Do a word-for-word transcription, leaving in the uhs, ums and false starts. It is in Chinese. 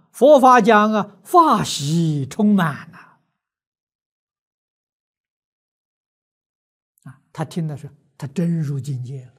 佛法讲啊，法喜充满呐。啊，他听的是他真入境界了。